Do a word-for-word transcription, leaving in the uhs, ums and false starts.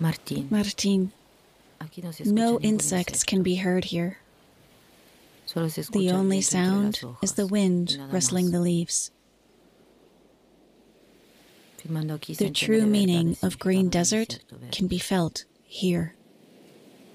Martín, Martín, aquí no se escucha no ningún insects can insecto. be heard here. Solo se escucha The el only viento entre sound las hojas, is the y wind nada rustling más. the leaves. Firmando aquí The Centeno true de meaning verdad el of Green significado del Desert desierto verde. can be felt here.